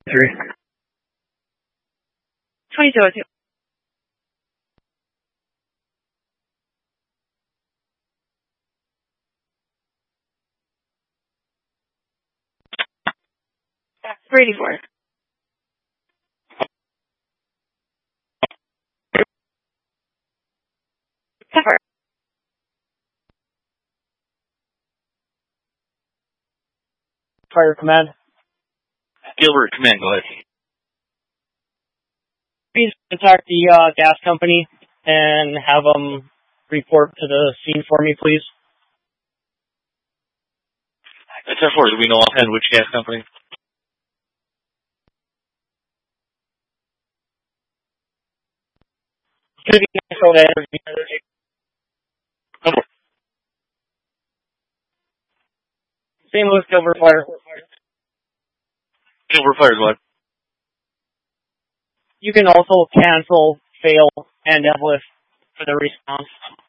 3. 2202. Brady 4. Pepper. Fire command. Gilbert, command, go ahead. Please contact the gas company and have them report to the scene for me, please. That's our 4. Do we know offhand which gas company? Could be Minnesota Energy. Number. St. Louis Gilbert Fire. Gilbert Fire, go ahead. You can also cancel, fail, and uplift for the response.